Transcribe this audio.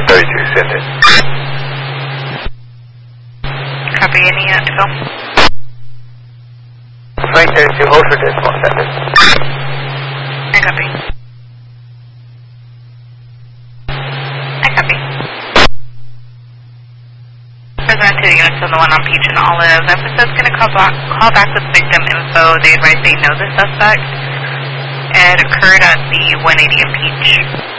32, send it. Copy, any info? Flight 32, hold for decimal, send it. I copy. I copy. Resident 2 units on the one on Peach and Olive. Episode's going to call back with victim info. They advise they know the suspect. It occurred at the 180 and Peach.